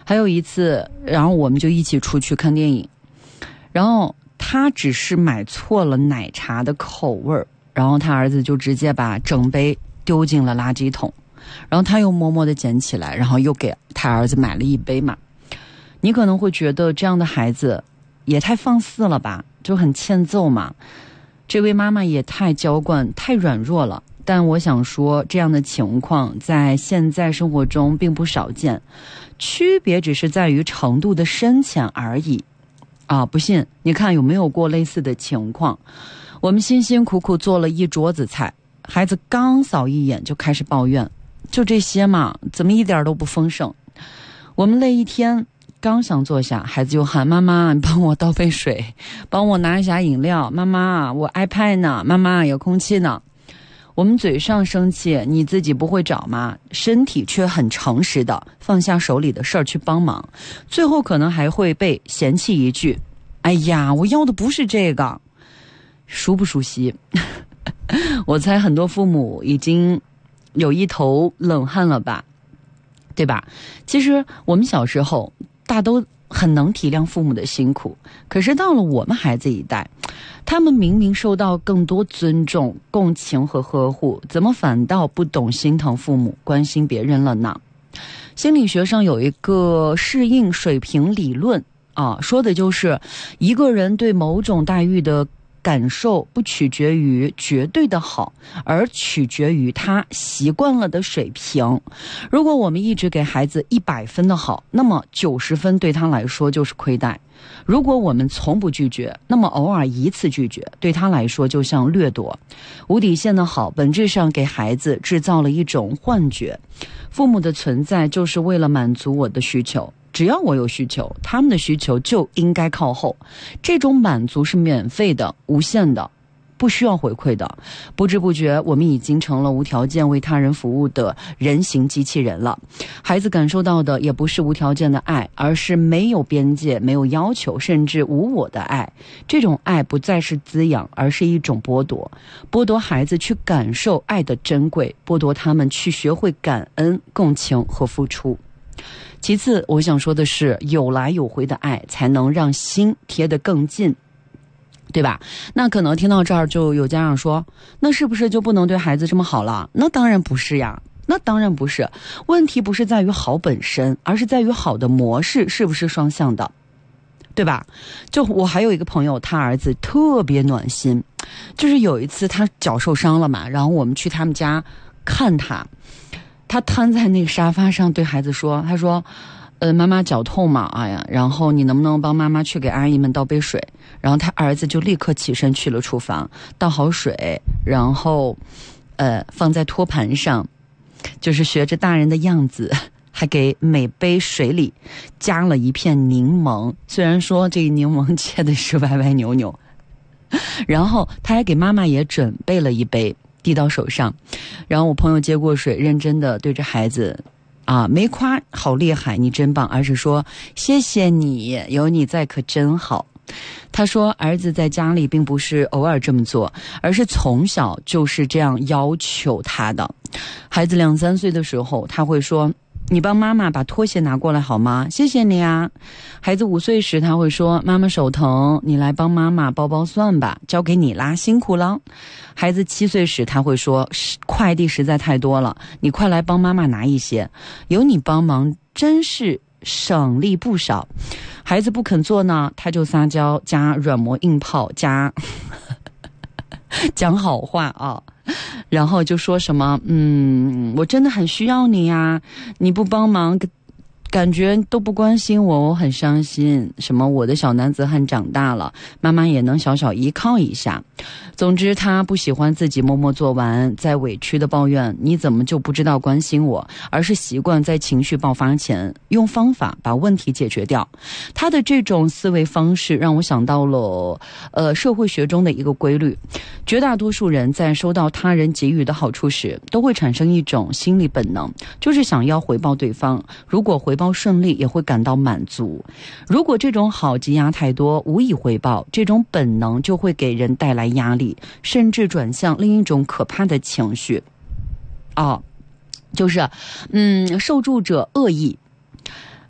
还有一次，然后我们就一起出去看电影，然后他只是买错了奶茶的口味，然后他儿子就直接把整杯丢进了垃圾桶，然后他又默默地捡起来，然后又给他儿子买了一杯嘛。你可能会觉得这样的孩子也太放肆了吧，就很欠揍嘛。这位妈妈也太娇惯太软弱了，但我想说这样的情况在现在生活中并不少见，区别只是在于程度的深浅而已啊！不信你看有没有过类似的情况，我们辛辛苦苦做了一桌子菜，孩子刚扫一眼就开始抱怨，就这些嘛，怎么一点都不丰盛。我们累一天刚想坐下，孩子就喊妈妈你帮我倒杯水，帮我拿一下饮料，妈妈我 iPad 呢，妈妈有空气呢。我们嘴上生气，你自己不会找吗？身体却很诚实的放下手里的事儿去帮忙，最后可能还会被嫌弃一句，哎呀我要的不是这个。熟不熟悉？我猜很多父母已经有一头冷汗了吧，对吧？其实我们小时候大都很能体谅父母的辛苦，可是到了我们孩子一代，他们明明受到更多尊重、共情和呵护，怎么反倒不懂心疼父母、关心别人了呢？心理学上有一个适应水平理论啊，说的就是一个人对某种待遇的感受不取决于绝对的好，而取决于他习惯了的水平。如果我们一直给孩子100分的好，那么90分对他来说就是亏待。如果我们从不拒绝，那么偶尔一次拒绝对他来说就像掠夺。无底线的好本质上给孩子制造了一种幻觉，父母的存在就是为了满足我的需求，只要我有需求，他们的需求就应该靠后。这种满足是免费的、无限的，不需要回馈的。不知不觉我们已经成了无条件为他人服务的人形机器人了。孩子感受到的也不是无条件的爱，而是没有边界、没有要求甚至无我的爱。这种爱不再是滋养，而是一种剥夺，剥夺孩子去感受爱的珍贵，剥夺他们去学会感恩、共情和付出。其次我想说的是，有来有回的爱才能让心贴得更近，对吧？那可能听到这儿就有家长说，那是不是就不能对孩子这么好了？那当然不是呀，那当然不是。问题不是在于好本身，而是在于好的模式是不是双向的，对吧？就我还有一个朋友，他儿子特别暖心，就是有一次他脚受伤了嘛，然后我们去他们家看他瘫在那个沙发上对孩子说，他说妈妈脚痛嘛，哎呀，然后你能不能帮妈妈去给阿姨们倒杯水？然后他儿子就立刻起身去了厨房，倒好水，然后放在托盘上，就是学着大人的样子，还给每杯水里加了一片柠檬，虽然说这个柠檬切的是歪歪扭扭，然后他还给妈妈也准备了一杯递到手上，然后我朋友接过水，认真的对着孩子没夸好厉害你真棒，而是说谢谢你，有你在可真好。他说儿子在家里并不是偶尔这么做，而是从小就是这样要求他的。孩子2、3岁的时候，他会说你帮妈妈把拖鞋拿过来好吗？谢谢你啊。孩子5岁时，他会说妈妈手疼，你来帮妈妈剥剥蒜吧，交给你啦，辛苦了。孩子7岁时，他会说快递实在太多了，你快来帮妈妈拿一些，有你帮忙真是省力不少。孩子不肯做呢，他就撒娇加软磨硬泡加讲好话啊，然后就说什么我真的很需要你呀，你不帮忙感觉都不关心我，我很伤心。什么我的小男子汉长大了，妈妈也能小小依靠一下。总之他不喜欢自己默默做完，在委屈的抱怨你怎么就不知道关心我，而是习惯在情绪爆发前用方法把问题解决掉。他的这种思维方式让我想到了社会学中的一个规律，绝大多数人在收到他人给予的好处时，都会产生一种心理本能，就是想要回报对方，如果回报顺利也会感到满足。如果这种好积压太多，无以回报，这种本能就会给人带来压力，甚至转向另一种可怕的情绪就是受助者恶意